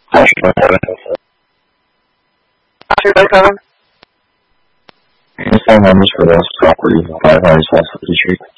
Any phone numbers for those properties in 500 South 50th Street?